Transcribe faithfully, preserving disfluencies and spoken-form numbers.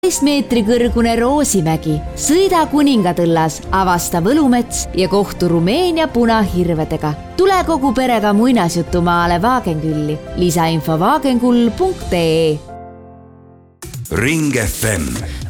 meetri kõrgune Roosimägi, sõida Kuningatõllas, avasta Võlumets ja kohtu Rumeenia punahirvedega. Tule kogu perega muinasjutumaale Vaagenkülli. Lisainfo vaagenkull punkt ee. Ring F M